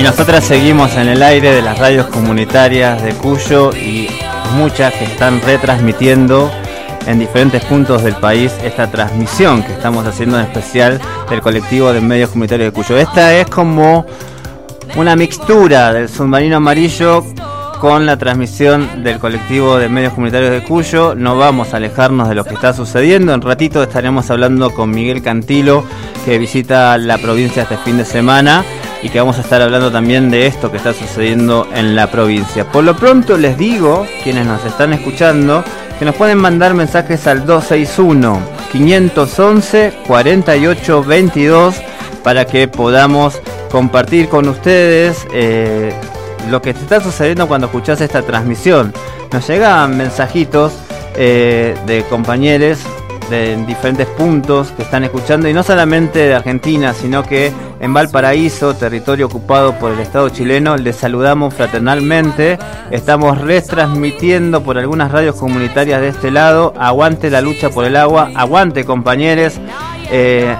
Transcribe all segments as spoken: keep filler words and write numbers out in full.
nosotras seguimos en el aire de las radios comunitarias de Cuyo y muchas que están retransmitiendo en diferentes puntos del país esta transmisión que estamos haciendo en especial del colectivo de medios comunitarios de Cuyo. Esta es como una mixtura del submarino amarillo con la transmisión del colectivo de medios comunitarios de Cuyo. No vamos a alejarnos de lo que está sucediendo. En ratito estaremos hablando con Miguel Cantilo, que visita la provincia este fin de semana, y que vamos a estar hablando también de esto que está sucediendo en la provincia. Por lo pronto les digo, quienes nos están escuchando, que nos pueden mandar mensajes al dos seis uno, cinco once, cuarenta y ocho veintidós para que podamos compartir con ustedes eh, lo que está sucediendo cuando escuchás esta transmisión. Nos llegan mensajitos eh, de compañeros de diferentes puntos que están escuchando, y no solamente de Argentina, sino que en Valparaíso, territorio ocupado por el Estado chileno, les saludamos fraternalmente. Estamos retransmitiendo por algunas radios comunitarias de este lado. Aguante la lucha por el agua, aguante compañeros. Eh,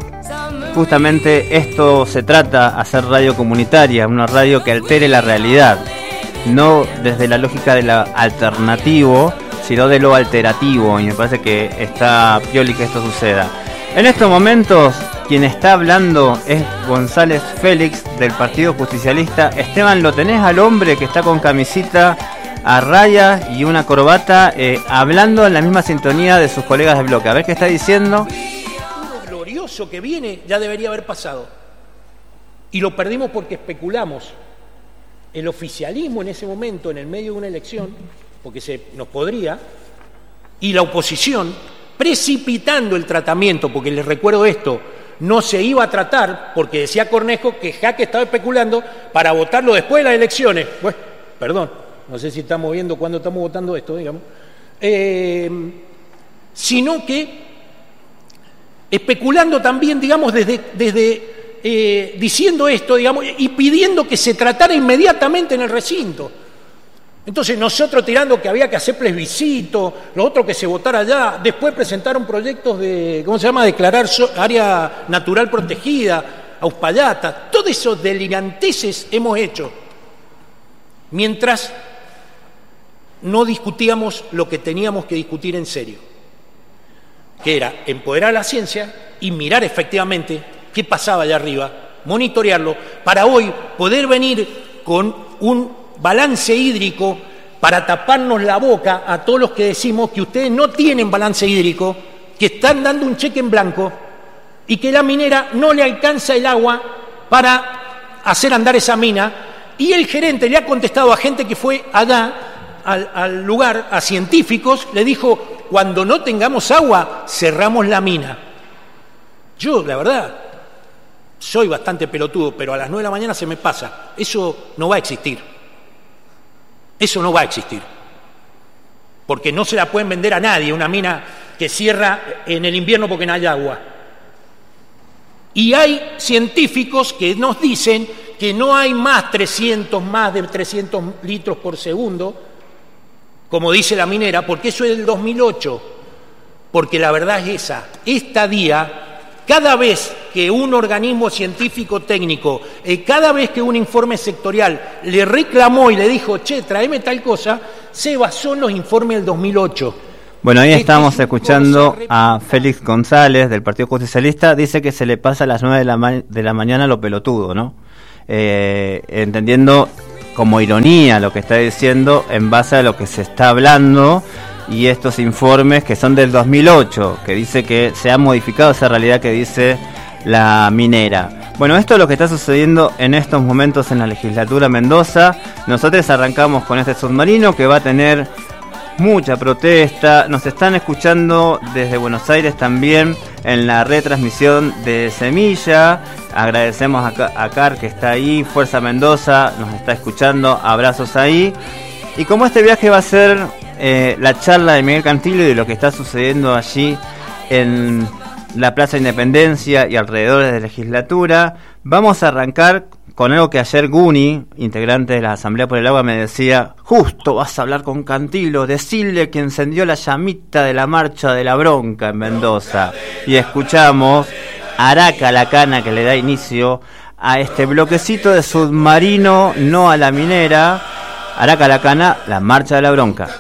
justamente esto se trata, hacer radio comunitaria, una radio que altere la realidad, no desde la lógica de lo alternativo, sino de lo alterativo, y me parece que está pioli que esto suceda. En estos momentos, quien está hablando es González Félix, del Partido Justicialista. Esteban, ¿lo tenés al hombre que está con camisita a rayas y una corbata, eh, hablando en la misma sintonía de sus colegas de bloque? A ver qué está diciendo. Un glorioso que viene ya debería haber pasado, y lo perdimos porque especulamos. El oficialismo en ese momento, en el medio de una elección, porque se nos podría, y la oposición precipitando el tratamiento, porque les recuerdo esto, no se iba a tratar, porque decía Cornejo que Jaque estaba especulando para votarlo después de las elecciones. Bueno, perdón, no sé si estamos viendo cuándo estamos votando esto, digamos, eh, sino que especulando también, digamos, desde, desde eh, diciendo esto, digamos, y pidiendo que se tratara inmediatamente en el recinto. Entonces nosotros tirando que había que hacer plebiscito, los otros que se votara allá, después presentaron proyectos de, ¿cómo se llama?, declarar so, área natural protegida, a Uspallata. Todos esos deliranteses hemos hecho, mientras no discutíamos lo que teníamos que discutir en serio, que era empoderar la ciencia y mirar efectivamente qué pasaba allá arriba, monitorearlo, para hoy poder venir con un balance hídrico para taparnos la boca a todos los que decimos que ustedes no tienen balance hídrico, que están dando un cheque en blanco y que la minera no le alcanza el agua para hacer andar esa mina. Y el gerente le ha contestado a gente que fue allá al, al lugar, a científicos, le dijo: cuando no tengamos agua, cerramos la mina. Yo, la verdad, soy bastante pelotudo, pero a las nueve de la mañana se me pasa. Eso no va a existir. Eso no va a existir, porque no se la pueden vender a nadie, una mina que cierra en el invierno porque no hay agua. Y hay científicos que nos dicen que no hay más trescientos, más de trescientos litros por segundo, como dice la minera, porque eso es del dos mil ocho, porque la verdad es esa. Esta día, cada vez que un organismo científico técnico, eh, cada vez que un informe sectorial le reclamó y le dijo, che, tráeme tal cosa, se basó en los informes del dos mil ocho. Bueno, ahí estamos escuchando a Félix González, del Partido Justicialista. Dice que se le pasa a las nueve de la, ma- de la mañana lo pelotudo, ¿no? Eh, entendiendo como ironía lo que está diciendo en base a lo que se está hablando, y estos informes que son del dos mil ocho, que dice que se ha modificado esa realidad que dice la minera. Bueno, esto es lo que está sucediendo en estos momentos en la legislatura Mendoza. Nosotros arrancamos con este submarino que va a tener mucha protesta. Nos están escuchando desde Buenos Aires también en la retransmisión de Semilla. Agradecemos a, a Car, que está ahí. Fuerza Mendoza nos está escuchando, abrazos ahí. Y como este viaje va a ser eh, la charla de Miguel Cantilo y de lo que está sucediendo allí en la Plaza Independencia y alrededor de la legislatura, vamos a arrancar con algo que ayer Guni, integrante de la Asamblea por el Agua, me decía: justo vas a hablar con Cantilo, decirle que encendió la llamita de la marcha de la bronca en Mendoza. Y escuchamos Araca la Cana, que le da inicio a este bloquecito de Submarino, no a la minera. Aracalacana, la marcha de la bronca.